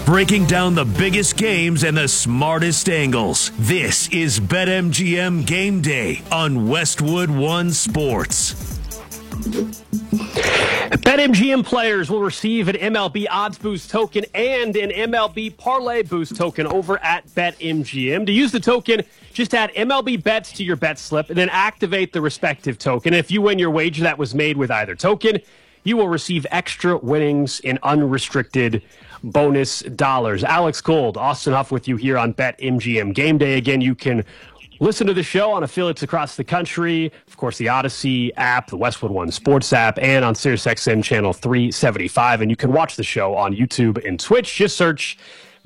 Breaking down the biggest games and the smartest angles. This is BetMGM Game Day on Westwood One Sports. BetMGM players will receive an MLB Odds Boost token and an MLB Parlay Boost token over at BetMGM. To use the token, just add MLB bets to your bet slip and then activate the respective token. If you win your wager that was made with either token, you will receive extra winnings in unrestricted bonus dollars. Alex Gold, Austin Huff with you here on BetMGM Game Day. Again, you can listen to the show on affiliates across the country, of course, the Odyssey app, the Westwood One Sports app, and on SiriusXM channel 375. And you can watch the show on YouTube and Twitch. Just search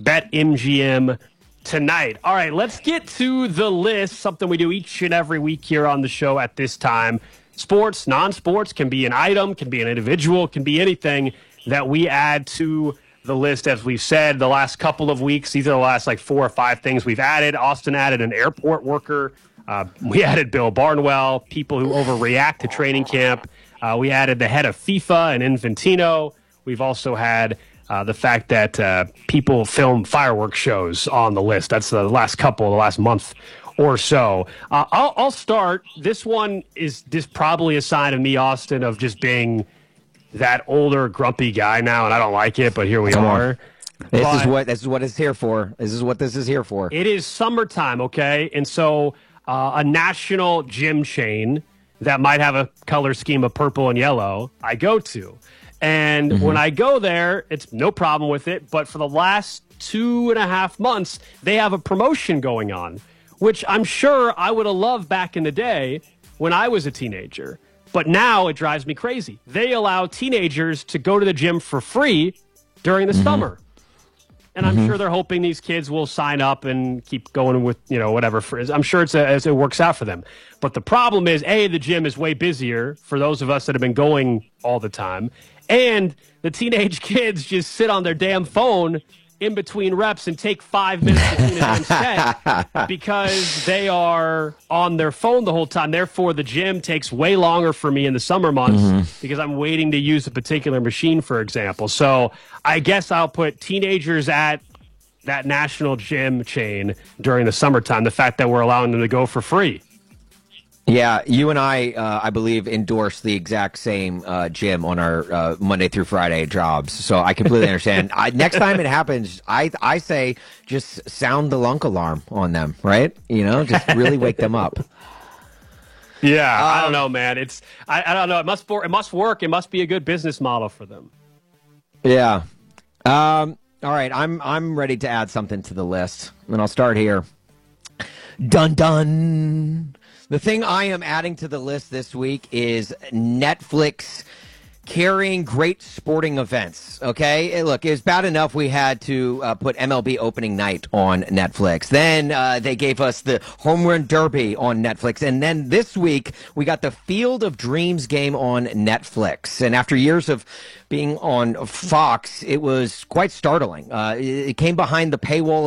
BetMGM tonight. All right, let's get to the list, something we do each and every week here on the show at this time. Sports, non-sports, can be an item, can be an individual, can be anything that we add to the list. As we've said the last couple of weeks, these are the last 4 or 5 things we've added. Austin added an airport worker. We added Bill Barnwell, people who overreact to training camp. We added the head of FIFA and Infantino. We've also had the fact that people film fireworks shows on the list. That's the last month or so. I'll start. This one is just probably a sign of me, Austin, of just being that older, grumpy guy now, and I don't like it, but here we are. This is what it's here for. This is what this is here for. It is summertime, okay? And so a national gym chain that might have a color scheme of purple and yellow, I go to. And when I go there, it's no problem with it. But for the last 2.5 months, they have a promotion going on, which I'm sure I would have loved back in the day when I was a teenager. But now it drives me crazy. They allow teenagers to go to the gym for free during the summer. And I'm sure they're hoping these kids will sign up and keep going with, whatever. I'm sure it works out for them. But the problem is, A, the gym is way busier for those of us that have been going all the time. And the teenage kids just sit on their damn phone in between reps and take 5 minutes between a damn set because they are on their phone the whole time. Therefore, the gym takes way longer for me in the summer months because I'm waiting to use a particular machine, for example. So I guess I'll put teenagers at that national gym chain during the summertime, the fact that we're allowing them to go for free. Yeah, you and I believe, endorse the exact same gym on our Monday through Friday jobs. So I completely understand. Next time it happens, I say just sound the lunk alarm on them, right? Just really wake them up. Yeah, I don't know, man. I don't know. It must work. It must be a good business model for them. Yeah. All right, I'm ready to add something to the list, and I'll start here. Dun dun. The thing I am adding to the list this week is Netflix carrying great sporting events, okay? Look, it was bad enough we had to put MLB opening night on Netflix. Then they gave us the Home Run Derby on Netflix. And then this week, we got the Field of Dreams game on Netflix. And after years of being on Fox, it was quite startling. It came behind the paywall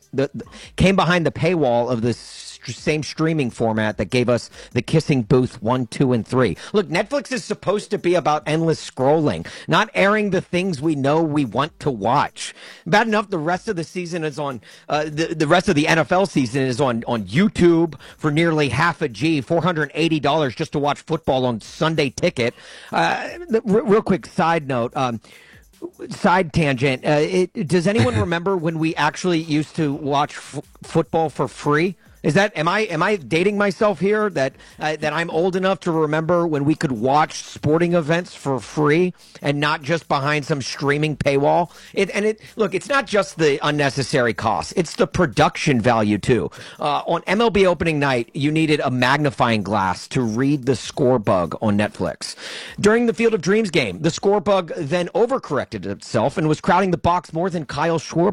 of the same streaming format that gave us the Kissing Booth 1, 2, and 3. Look, Netflix is supposed to be about endless scrolling, not airing the things we know we want to watch. Bad enough the rest of the season is on, the rest of the NFL season is on YouTube for nearly half a G, $480 just to watch football on Sunday Ticket. Real quick side note, side tangent. Does anyone remember when we actually used to watch football for free? Am I dating myself here that I'm old enough to remember when we could watch sporting events for free and not just behind some streaming paywall? Look, it's not just the unnecessary costs; it's the production value too. On MLB opening night, you needed a magnifying glass to read the score bug on Netflix. During the Field of Dreams game, the score bug then overcorrected itself and was crowding the box more than Kyle Schwarber